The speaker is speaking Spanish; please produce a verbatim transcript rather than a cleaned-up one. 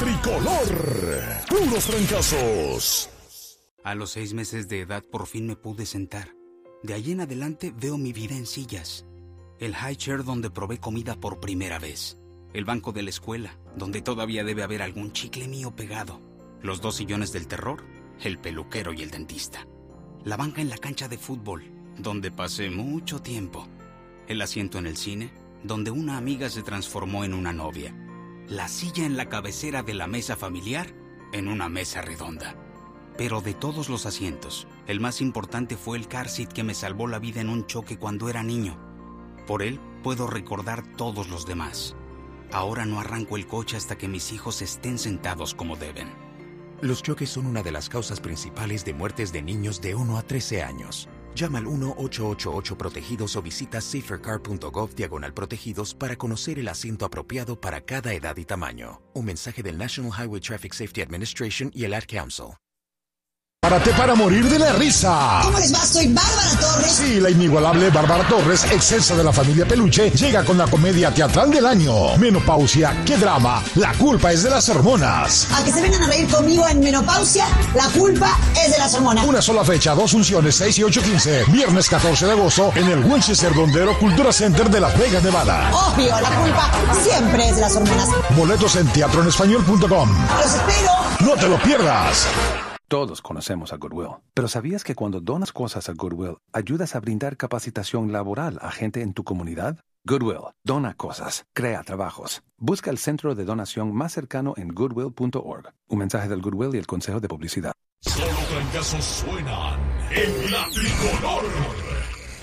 tricolor. Puros trancazos. A los seis meses de edad por fin me pude sentar. De allí en adelante veo mi vida en sillas. El high chair donde probé comida por primera vez. El banco de la escuela, donde todavía debe haber algún chicle mío pegado. Los dos sillones del terror, el peluquero y el dentista. La banca en la cancha de fútbol, donde pasé mucho tiempo. El asiento en el cine, donde una amiga se transformó en una novia. La silla en la cabecera de la mesa familiar, en una mesa redonda. Pero de todos los asientos, el más importante fue el car seat que me salvó la vida en un choque cuando era niño. Por él puedo recordar todos los demás. Ahora no arranco el coche hasta que mis hijos estén sentados como deben. Los choques son una de las causas principales de muertes de niños de uno a trece años. Llama al uno ocho ocho ocho protegidos o visita safercar punto gov diagonal protegidos para conocer el asiento apropiado para cada edad y tamaño. Un mensaje del National Highway Traffic Safety Administration y el Ad Council. Párate para morir de la risa. ¿Cómo les va? Soy Bárbara Torres. Sí, la inigualable Bárbara Torres, excelsa de la familia Peluche, llega con la comedia teatral del año. Menopausia, qué drama, la culpa es de las hormonas. A que se vengan a reír conmigo en Menopausia, la culpa es de las hormonas. Una sola fecha, dos funciones, seis y ocho quince. Viernes catorce de agosto en el Winchester Dondero Cultura Center de Las Vegas, Nevada. Obvio, la culpa siempre es de las hormonas. Boletos en teatro en español punto com. Los espero. No te lo pierdas. Todos conocemos a Goodwill, pero ¿sabías que cuando donas cosas a Goodwill, ayudas a brindar capacitación laboral a gente en tu comunidad? Goodwill, dona cosas, crea trabajos. Busca el centro de donación más cercano en goodwill punto org. Un mensaje del Goodwill y el Consejo de Publicidad. Solo trancazos suenan en la tricolor.